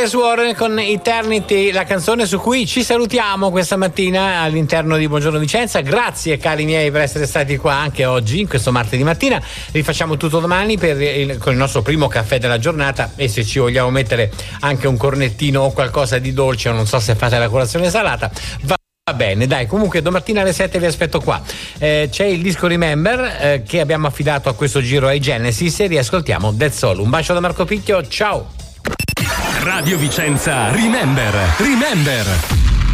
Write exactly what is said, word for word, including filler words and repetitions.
Alice Warren con Eternity, la canzone su cui ci salutiamo questa mattina all'interno di Buongiorno Vicenza. Grazie cari miei per essere stati qua anche oggi, in questo martedì mattina. Rifacciamo tutto domani per il, con il nostro primo caffè della giornata, e se ci vogliamo mettere anche un cornettino o qualcosa di dolce, o non so se fate la colazione salata, va Va bene, dai, comunque domattina alle sette vi aspetto qua. Eh, c'è il disco Remember eh, che abbiamo affidato a questo giro ai Genesis, e riascoltiamo Dead Soul. Un bacio da Marco Picchio, ciao! Radio Vicenza Remember, Remember.